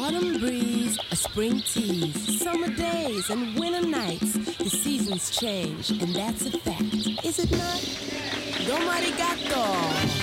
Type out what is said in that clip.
autumn breeze, a spring tease, summer days and winter nights. The seasons change, and that's a fact, is it not? Domo arigato.